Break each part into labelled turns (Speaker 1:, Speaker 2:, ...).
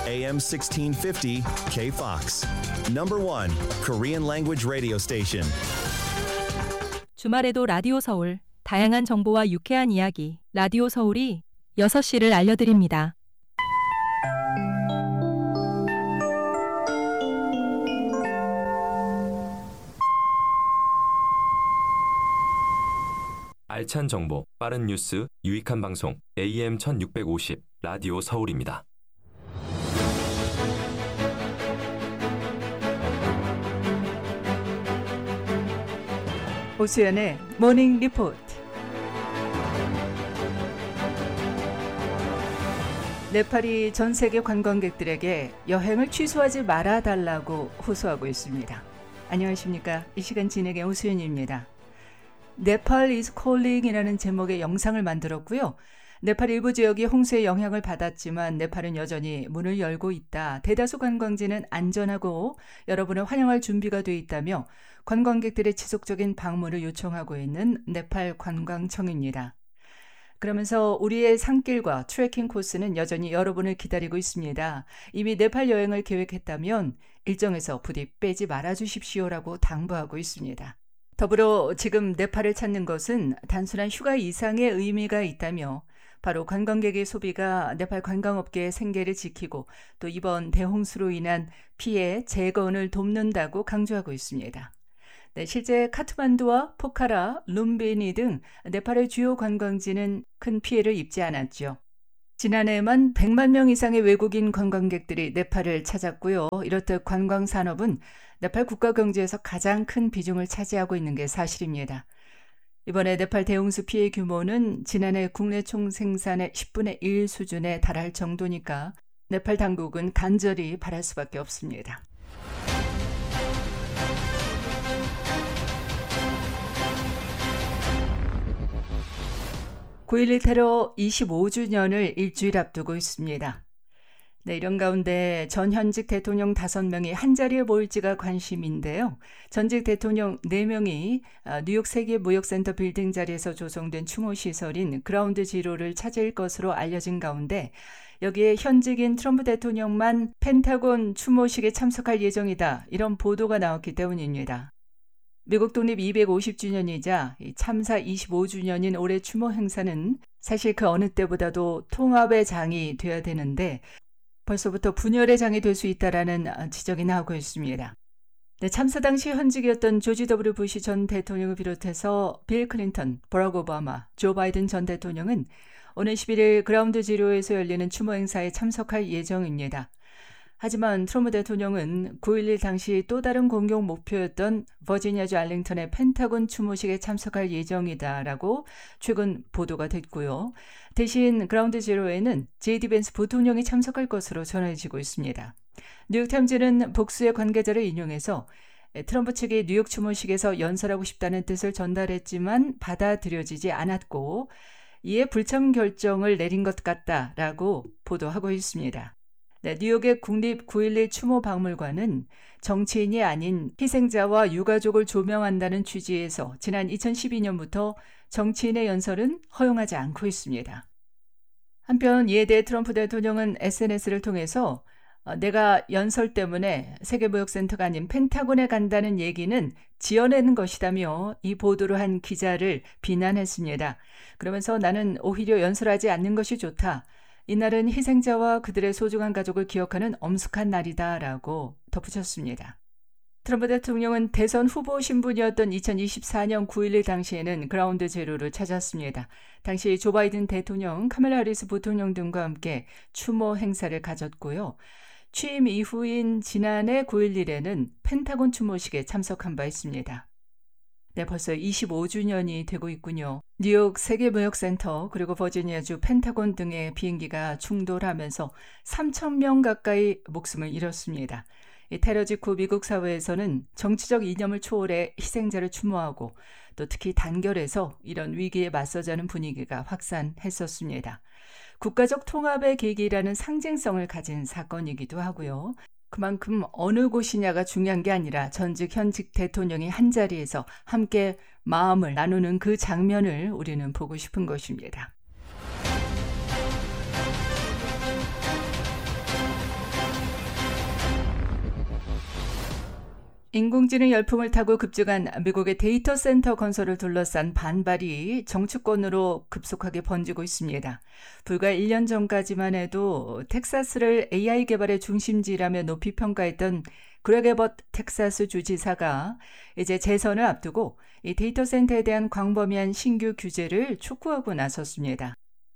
Speaker 1: AM 1650 KFOX. Number 1 Korean language radio station.
Speaker 2: 주말에도 라디오 서울. 다양한 정보와 유쾌한 이야기. 라디오 서울이 6시를 알려드립니다.
Speaker 3: 알찬 정보, 빠른 뉴스, 유익한 방송, AM 1650 라디오 서울입니다.
Speaker 4: 오수연의 모닝 리포트. 네팔이 전 세계 관광객들에게 여행을 취소하지 말아달라고 호소하고 있습니다. 안녕하십니까? 이 시간 진행의 오수연입니다. 네팔 is calling이라는 제목의 영상을 만들었고요. 네팔 일부 지역이 홍수의 영향을 받았지만 네팔은 여전히 문을 열고 있다. 대다수 관광지는 안전하고 여러분을 환영할 준비가 돼 있다며 관광객들의 지속적인 방문을 요청하고 있는 네팔 관광청입니다. 그러면서 우리의 산길과 트레킹 코스는 여전히 여러분을 기다리고 있습니다. 이미 네팔 여행을 계획했다면 일정에서 부디 빼지 말아주십시오라고 당부하고 있습니다. 더불어 지금 네팔을 찾는 것은 단순한 휴가 이상의 의미가 있다며 바로 관광객의 소비가 네팔 관광업계의 생계를 지키고 또 이번 대홍수로 인한 피해 재건을 돕는다고 강조하고 있습니다. 네, 실제 카트만두와 포카라, 룸비니 등 네팔의 주요 관광지는 큰 피해를 입지 않았죠. 지난해에만 100만 명 이상의 외국인 관광객들이 네팔을 찾았고요. 이렇듯 관광 산업은 네팔 국가 경제에서 가장 큰 비중을 차지하고 있는 게 사실입니다. 이번에 네팔 대홍수 피해 규모는 지난해 국내 총생산의 10분의 1 수준에 달할 정도니까 네팔 당국은 간절히 바랄 수밖에 없습니다. 9.11 테러 25주년을 일주일 앞두고 있습니다. 네, 이런 가운데 전 현직 대통령 5명이 한자리에 모일지가 관심인데요. 전직 대통령 4명이 뉴욕 세계무역센터 빌딩 자리에서 조성된 추모시설인 그라운드 지로를 찾을 것으로 알려진 가운데 여기에 현직인 트럼프 대통령만 펜타곤 추모식에 참석할 예정이다. 이런 보도가 나왔기 때문입니다. 미국 독립 250주년이자 참사 25주년인 올해 추모 행사는 사실 그 어느 때보다도 통합의 장이 되어야 되는데 벌써부터 분열의 장이 될 수 있다라는 지적이 나오고 있습니다. 네, 참사 당시 현직이었던 조지 W 부시 전 대통령을 비롯해서 빌 클린턴, 버락 오바마, 조 바이든 전 대통령은 오늘 11일 그라운드 지로에서 열리는 추모 행사에 참석할 예정입니다. 하지만 트럼프 대통령은 9.11 당시 또 다른 공격 목표였던 버지니아주 알링턴의 펜타곤 추모식에 참석할 예정이다라고 최근 보도가 됐고요. 대신 그라운드 제로에는 제이디 벤스 부통령이 참석할 것으로 전해지고 있습니다. 뉴욕타임즈는 복수의 관계자를 인용해서 트럼프 측이 뉴욕 추모식에서 연설하고 싶다는 뜻을 전달했지만 받아들여지지 않았고 이에 불참 결정을 내린 것 같다라고 보도하고 있습니다. 네, 뉴욕의 국립 9.11 추모 박물관은 정치인이 아닌 희생자와 유가족을 조명한다는 취지에서 지난 2012년부터 정치인의 연설은 허용하지 않고 있습니다. 한편 이에 대해 트럼프 대통령은 SNS를 통해서 내가 연설 때문에 세계무역센터가 아닌 펜타곤에 간다는 얘기는 지어내는 것이다며 이 보도를 한 기자를 비난했습니다. 그러면서 나는 오히려 연설하지 않는 것이 좋다. 이날은 희생자와 그들의 소중한 가족을 기억하는 엄숙한 날이다라고 덧붙였습니다. 트럼프 대통령은 대선 후보 신분이었던 2024년 9.11 당시에는 그라운드 제로를 찾았습니다. 당시 조 바이든 대통령, 카멜라 해리스 부통령 등과 함께 추모 행사를 가졌고요. 취임 이후인 지난해 9.11에는 펜타곤 추모식에 참석한 바 있습니다. 네, 벌써 25주년이 되고 있군요. 뉴욕 세계무역센터 그리고 버지니아주 펜타곤 등의 비행기가 충돌하면서 3,000명 가까이 목숨을 잃었습니다. 이 테러 직후 미국 사회에서는 정치적 이념을 초월해 희생자를 추모하고 또 특히 단결해서 이런 위기에 맞서자는 분위기가 확산했었습니다. 국가적 통합의 계기라는 상징성을 가진 사건이기도 하고요. 그만큼 어느 곳이냐가 중요한 게 아니라 전직 현직 대통령이 한자리에서 함께 마음을 나누는 그 장면을 우리는 보고 싶은 것입니다. 인공지능 열풍을 타고 급증한 미국의 데이터 센터 건설을 둘러싼 반발이 정치권으로 급속하게 번지고 있습니다. 불과 1년 전까지만 해도 텍사스를 AI 개발의 중심지라며 높이 평가했던 그렉 에버트 텍사스 주지사가 이제 재선을 앞두고 이 데이터 센터에 대한 광범위한 신규 규제를 촉구하고 나섰습니다.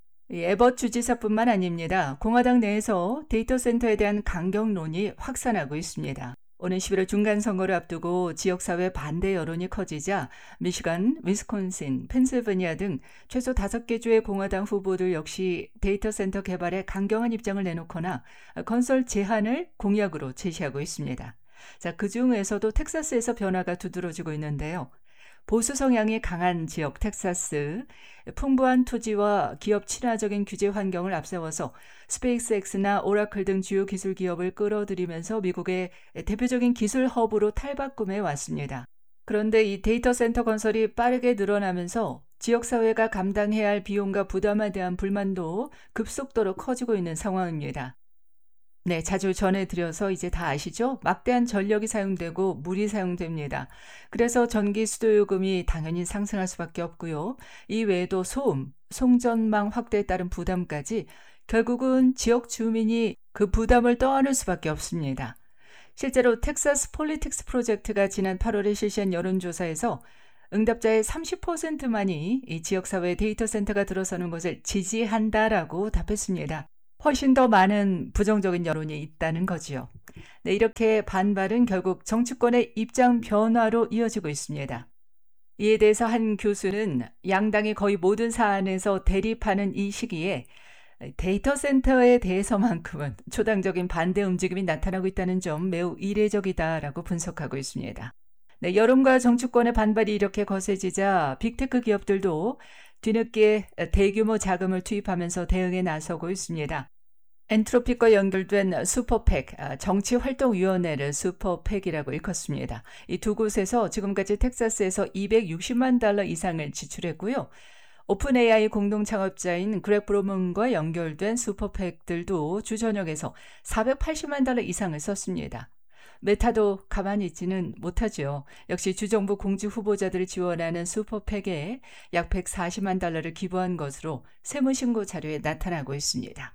Speaker 4: 이 에버트 주지사뿐만 아닙니다. 공화당 내에서 데이터 센터에 대한 강경론이 확산하고 있습니다. 오는 11월 중간선거를 앞두고 지역사회 반대 여론이 커지자 미시간, 위스콘신, 펜실베니아 등 최소 5개 주의 공화당 후보들 역시 데이터 센터 개발에 강경한 입장을 내놓거나 건설 제한을 공약으로 제시하고 있습니다. 자, 그중에서도 텍사스에서 변화가 두드러지고 있는데요. 보수 성향이 강한 지역 텍사스, 풍부한 토지와 기업 친화적인 규제 환경을 앞세워서 스페이스X나 오라클 등 주요 기술 기업을 끌어들이면서 미국의 대표적인 기술 허브로 탈바꿈해 왔습니다. 그런데 이 데이터 센터 건설이 빠르게 늘어나면서 지역사회가 감당해야 할 비용과 부담에 대한 불만도 급속도로 커지고 있는 상황입니다. 네, 자주 전해드려서 이제 다 아시죠? 막대한 전력이 사용되고 물이 사용됩니다. 그래서 전기 수도요금이 당연히 상승할 수밖에 없고요. 이 외에도 소음, 송전망 확대에 따른 부담까지 결국은 지역 주민이 그 부담을 떠안을 수밖에 없습니다. 실제로 텍사스 폴리틱스 프로젝트가 지난 8월에 실시한 여론조사에서 응답자의 30%만이 이 지역사회에 데이터 센터가 들어서는 것을 지지한다라고 답했습니다. 훨씬 더 많은 부정적인 여론이 있다는 거지요. 네, 이렇게 반발은 결국 정치권의 입장 변화로 이어지고 있습니다. 이에 대해서 한 교수는 양당이 거의 모든 사안에서 대립하는 이 시기에 데이터 센터에 대해서만큼은 초당적인 반대 움직임이 나타나고 있다는 점 매우 이례적이다라고 분석하고 있습니다. 네, 여론과 정치권의 반발이 이렇게 거세지자 빅테크 기업들도 뒤늦게 대규모 자금을 투입하면서 대응에 나서고 있습니다. 엔트로픽과 연결된 슈퍼팩, 정치활동위원회를 슈퍼팩이라고 일컫습니다. 이 두 곳에서 지금까지 텍사스에서 $260만 이상을 지출했고요. 오픈 AI 공동 창업자인 그렉 브로먼과 연결된 슈퍼팩들도 주전역에서 $480만 이상을 썼습니다. 메타도 가만히 있지는 못하죠. 역시 주정부 공직 후보자들을 지원하는 슈퍼팩에 약 $140만 기부한 것으로 세무신고 자료에 나타나고 있습니다.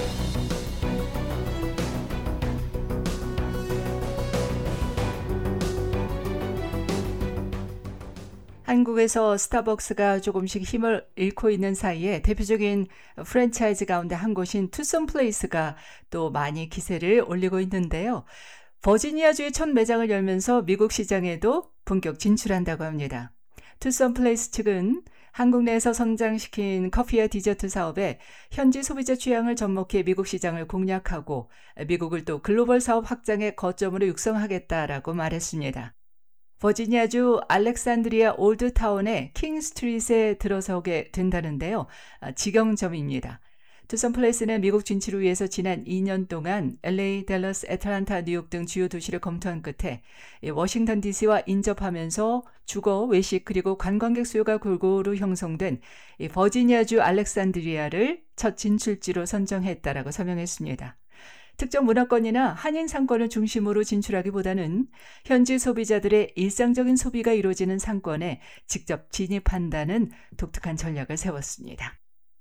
Speaker 4: 한국에서 스타벅스가 조금씩 힘을 잃고 있는 사이에 대표적인 프랜차이즈 가운데 한 곳인 투썸플레이스가 또 많이 기세를 올리고 있는데요. 버지니아주에 첫 매장을 열면서 미국 시장에도 본격 진출한다고 합니다. 투썸플레이스 측은 한국 내에서 성장시킨 커피와 디저트 사업에 현지 소비자 취향을 접목해 미국 시장을 공략하고 미국을 또 글로벌 사업 확장의 거점으로 육성하겠다라고 말했습니다. 버지니아주 알렉산드리아 올드타운의 킹스트릿에 들어서게 된다는데요. 직영점입니다. 투썸플레이스는 미국 진출을 위해서 지난 2년 동안 LA, 댈러스, 애틀란타, 뉴욕 등 주요 도시를 검토한 끝에 워싱턴 DC와 인접하면서 주거, 외식 그리고 관광객 수요가 골고루 형성된 버지니아주 알렉산드리아를 첫 진출지로 선정했다라고 설명했습니다. 특정 문화권이나 한인 상권을 중심으로 진출하기보다는 현지 소비자들의 일상적인 소비가 이루어지는 상권에 직접 진입한다는 독특한 전략을 세웠습니다.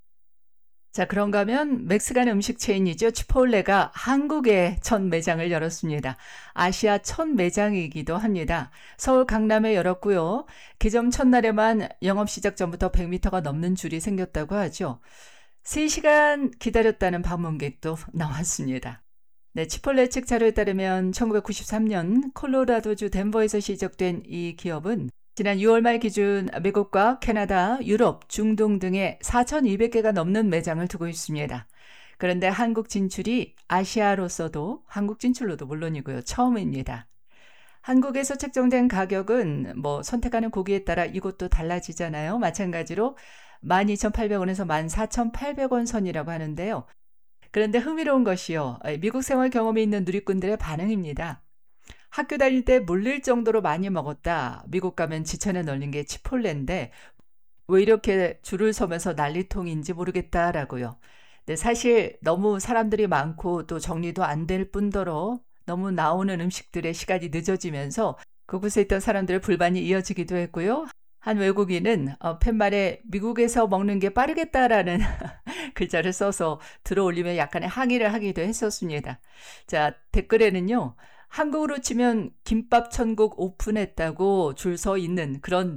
Speaker 4: 자, 그런가 하면 멕시칸 음식 체인이죠. 치폴레가 한국에 첫 매장을 열었습니다. 아시아 첫 매장이기도 합니다. 서울 강남에 열었고요. 개점 첫날에만 영업 시작 전부터 100m가 넘는 줄이 생겼다고 하죠. 3시간 기다렸다는 방문객도 나왔습니다. 네, 치폴레 측 자료에 따르면 1993년 콜로라도주 덴버에서 시작된 이 기업은 지난 6월 말 기준 미국과 캐나다, 유럽, 중동 등에 4,200개가 넘는 매장을 두고 있습니다. 그런데 한국 진출이 아시아로서도 한국 진출로도 물론이고요. 처음입니다. 한국에서 책정된 가격은 선택하는 고기에 따라 이것도 달라지잖아요. 마찬가지로 12,800원에서 14,800원 선이라고 하는데요. 그런데 흥미로운 것이요. 미국 생활 경험이 있는 누리꾼들의 반응입니다. 학교 다닐 때 물릴 정도로 많이 먹었다. 미국 가면 지천에 널린 게 치폴레인데 왜 이렇게 줄을 서면서 난리통인지 모르겠다라고요. 근데 사실 너무 사람들이 많고 또 정리도 안 될 뿐더러 너무 나오는 음식들의 시간이 늦어지면서 그곳에 있던 사람들의 불만이 이어지기도 했고요. 한 외국인은 팻말에 미국에서 먹는 게 빠르겠다라는 글자를 써서 들어올리며 약간의 항의를 하기도 했었습니다. 자, 댓글에는요. 한국으로 치면 김밥 천국 오픈했다고 줄 서 있는 그런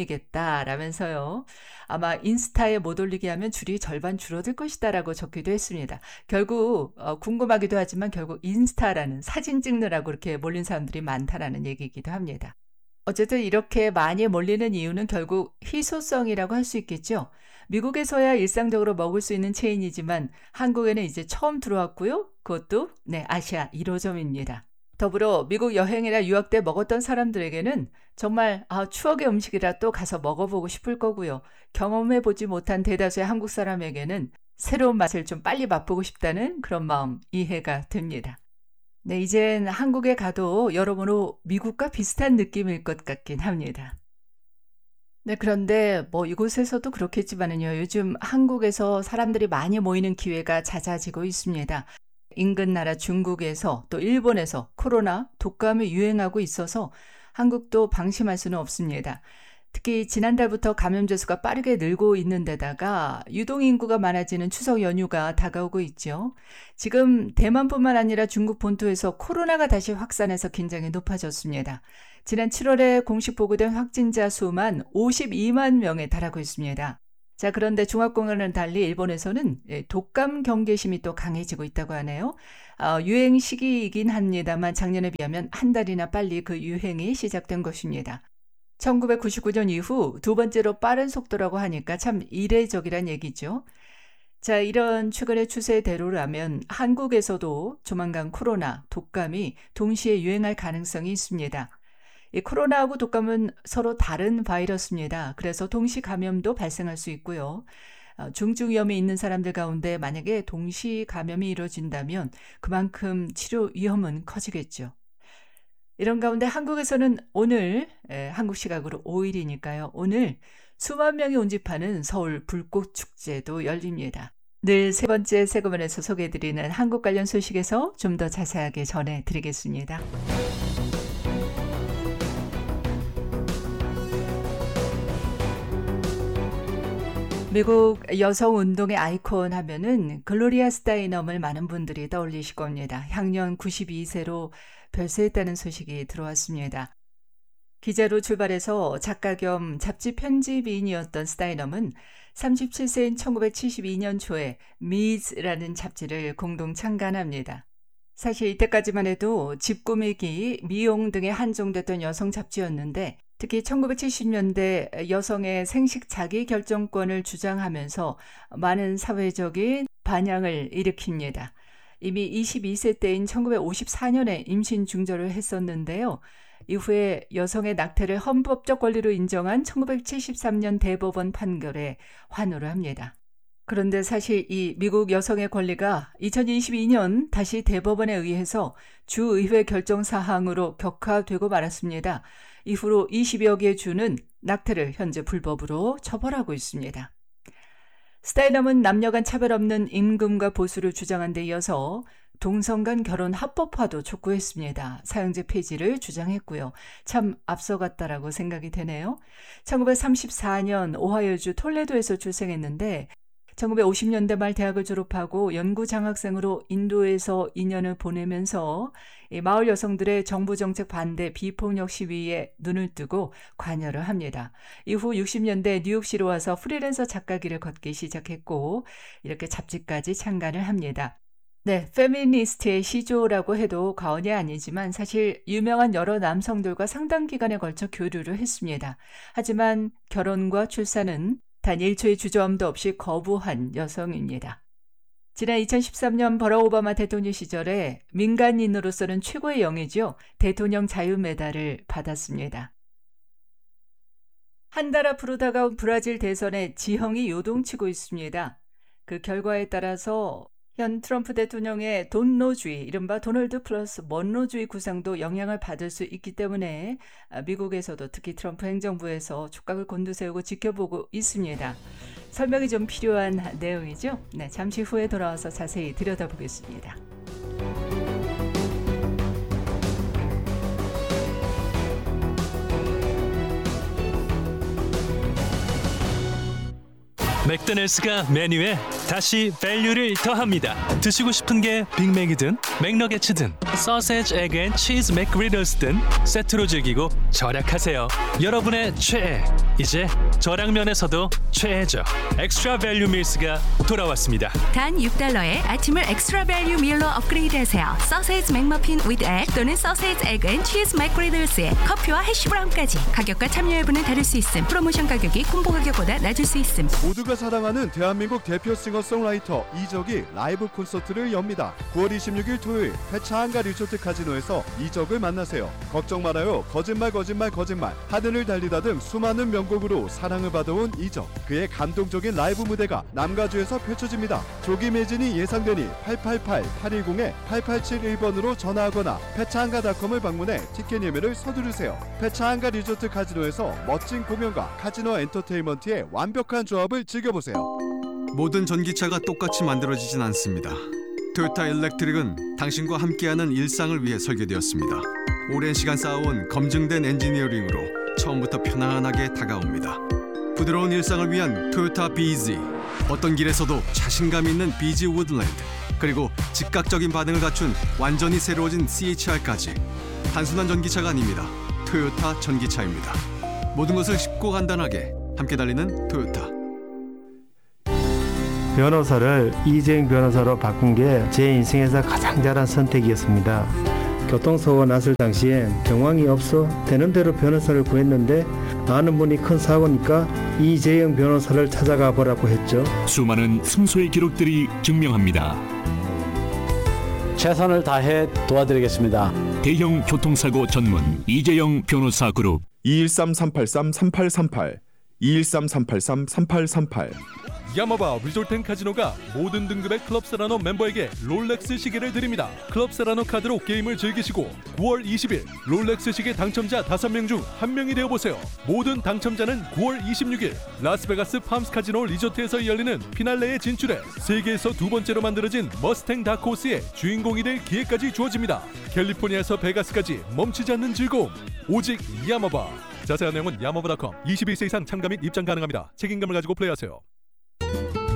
Speaker 4: 느낌이겠다라면서요. 아마 인스타에 못 올리게 하면 줄이 절반 줄어들 것이다라고 적기도 했습니다. 결국 궁금하기도 하지만 결국 인스타라는 사진 찍느라고 이렇게 몰린 사람들이 많다라는 얘기이기도 합니다. 어쨌든 이렇게 많이 몰리는 이유는 결국 희소성이라고 할 수 있겠죠. 미국에서야 일상적으로 먹을 수 있는 체인이지만 한국에는 이제 처음 들어왔고요. 그것도 아시아 1호점입니다. 더불어 미국 여행이나 유학 때 먹었던 사람들에게는 정말 추억의 음식이라 또 가서 먹어보고 싶을 거고요. 경험해보지 못한 대다수의 한국 사람에게는 새로운 맛을 좀 빨리 맛보고 싶다는 그런 마음 이해가 됩니다. 네, 이젠 한국에 가도 여러모로 미국과 비슷한 느낌일 것 같긴 합니다. 네, 그런데 이곳에서도 그렇겠지만은요. 요즘 한국에서 사람들이 많이 모이는 기회가 잦아지고 있습니다. 인근 나라 중국에서 또 일본에서 코로나, 독감이 유행하고 있어서 한국도 방심할 수는 없습니다. 특히 지난달부터 감염자 수가 빠르게 늘고 있는 데다가 유동인구가 많아지는 추석 연휴가 다가오고 있죠. 지금 대만뿐만 아니라 중국 본토에서 코로나가 다시 확산해서 긴장이 높아졌습니다. 지난 7월에 공식 보고된 확진자 수만 52만 명에 달하고 있습니다. 자, 그런데 중화권과는 달리 일본에서는 독감 경계심이 또 강해지고 있다고 하네요. 유행 시기이긴 합니다만 작년에 비하면 한 달이나 빨리 그 유행이 시작된 것입니다. 1999년 이후 두 번째로 빠른 속도라고 하니까 참 이례적이란 얘기죠. 자, 이런 최근의 추세대로라면 한국에서도 조만간 코로나, 독감이 동시에 유행할 가능성이 있습니다. 이 코로나하고 독감은 서로 다른 바이러스입니다. 그래서 동시 감염도 발생할 수 있고요. 중증 위험이 있는 사람들 가운데 만약에 동시 감염이 이루어진다면 그만큼 치료 위험은 커지겠죠. 이런 가운데 한국에서는 오늘 한국 시각으로 5일이니까요. 오늘 수만 명이 운집하는 서울 불꽃축제도 열립니다. 늘 세 번째 세그먼에서 소개해드리는 한국 관련 소식에서 좀 더 자세하게 전해드리겠습니다. 미국 여성운동의 아이콘 하면은 글로리아 스타이넘을 많은 분들이 떠올리실 겁니다. 향년 92세로 별세했다는 소식이 들어왔습니다. 기자로 출발해서 작가 겸 잡지 편집인이었던 스타이넘은 37세인 1972년 초에 미즈라는 잡지를 공동 창간합니다. 사실 이때까지만 해도 집 꾸미기, 미용 등에 한정됐던 여성 잡지였는데 특히 1970년대 여성의 생식 자기결정권을 주장하면서 많은 사회적인 반향을 일으킵니다. 이미 22세 때인 1954년에 임신 중절을 했었는데요. 이후에 여성의 낙태를 헌법적 권리로 인정한 1973년 대법원 판결에 환호를 합니다. 그런데 사실 이 미국 여성의 권리가 2022년 다시 대법원에 의해서 주의회 결정 사항으로 격화되고 말았습니다. 이후로 20여 개의 주는 낙태를 현재 불법으로 처벌하고 있습니다. 스타이넘은 남녀 간 차별 없는 임금과 보수를 주장한 데 이어서 동성 간 결혼 합법화도 촉구했습니다. 사형제 폐지를 주장했고요. 참 앞서갔다라고 생각이 되네요. 1934년 오하이오주 톨레도에서 출생했는데 1950년대 말 대학을 졸업하고 연구 장학생으로 인도에서 2년을 보내면서 마을 여성들의 정부 정책 반대 비폭력 시위에 눈을 뜨고 관여를 합니다. 이후 60년대 뉴욕시로 와서 프리랜서 작가길을 걷기 시작했고 이렇게 잡지까지 창간을 합니다. 네, 페미니스트의 시조라고 해도 과언이 아니지만 사실 유명한 여러 남성들과 상당 기간에 걸쳐 교류를 했습니다. 하지만 결혼과 출산은 단 1초의 주저함도 없이 거부한 여성입니다. 지난 2013년 버락 오바마 대통령 시절에 민간인으로서는 최고의 영예죠. 대통령 자유메달을 받았습니다. 한 달 앞으로 다가온 브라질 대선에 지형이 요동치고 있습니다. 그 결과에 따라서 현 트럼프 대통령의 돈노주의, 이른바 도널드 플러스 먼로주의 구상도 영향을 받을 수 있기 때문에 미국에서도 특히 트럼프 행정부에서 촉각을 곤두세우고 지켜보고 있습니다. 설명이 좀 필요한 내용이죠. 네, 잠시 후에 돌아와서 자세히 들여다보겠습니다.
Speaker 5: 맥도날드가 메뉴에 다시 밸류를 더합니다. 드시고 싶은 게 빅맥이든 맥너게츠든 소세지, 에그 앤 치즈 맥그리들스든 세트로 즐기고 절약하세요. 여러분의 최애, 이제 저량면에서도 최애죠. 엑스트라 밸류 밀스가 돌아왔습니다.
Speaker 6: 단 6달러에 아침을 엑스트라 밸류 밀로 업그레이드하세요. 소세지 맥머핀 with egg 또는 소세지 에그 앤 치즈 맥그리들스에 커피와 해시브라운까지. 가격과 참여 여부는 다를 수 있음. 프로모션 가격이 콤보 가격보다 낮을 수 있음.
Speaker 7: 모두가 사랑하는 대한민국 대표 싱어송라이터 이적이 라이브 콘서트를 엽니다. 9월 26일 토요일 페차한가 리조트 카지노에서 이적을 만나세요. 걱정 말아요. 거짓말 하늘을 달리다 등 수많은 명곡으로 사랑을 받아온 이적. 그의 감동적인 라이브 무대가 남가주에서 펼쳐집니다. 조기 매진이 예상되니 888-810-8871번으로 전화하거나 페차한가닷컴을 방문해 티켓 예매를 서두르세요. 페차한가 리조트 카지노에서 멋진 공연과 카지노 엔터테인먼트의 완벽한 조합을 즐겨보세요.
Speaker 8: 모든 전기차가 똑같이 만들어지진 않습니다. 토요타 일렉트릭은 당신과 함께하는 일상을 위해 설계되었습니다. 오랜 시간 쌓아온 검증된 엔지니어링으로 처음부터 편안하게 다가옵니다. 부드러운 일상을 위한 토요타 BZ. 어떤 길에서도 자신감 있는 BZ 우드랜드. 그리고 즉각적인 반응을 갖춘 완전히 새로워진 CHR까지. 단순한 전기차가 아닙니다. 토요타 전기차입니다. 모든 것을 쉽고 간단하게 함께 달리는 토요타.
Speaker 9: 변호사를 이재용 변호사로 바꾼 게 제 인생에서 가장 잘한 선택이었습니다. 교통사고가 났을 당시엔 정황이 없어 되는 대로 변호사를 구했는데 아는 분이 큰 사고니까 이재용 변호사를 찾아가 보라고 했죠.
Speaker 10: 수많은 승소의 기록들이 증명합니다.
Speaker 11: 최선을 다해 도와드리겠습니다.
Speaker 10: 대형 교통사고 전문 이재용 변호사 그룹
Speaker 7: 213-383-3838 213-383-3838
Speaker 12: 야마바 리조트 앤 카지노가 모든 등급의 클럽 세라노 멤버에게 롤렉스 시계를 드립니다. 클럽 세라노 카드로 게임을 즐기시고 9월 20일 롤렉스 시계 당첨자 5명 중 1명이 되어보세요. 모든 당첨자는 9월 26일 라스베가스 팜스 카지노 리조트에서 열리는 피날레에 진출해 세계에서 두 번째로 만들어진 머스탱 다크호스의 주인공이 될 기회까지 주어집니다. 캘리포니아에서 베가스까지 멈추지 않는 즐거움, 오직 야마바. 자세한 내용은 야마바.com. 21세 이상 참가 및 입장 가능합니다. 책임감을 가지고 플레이하세요.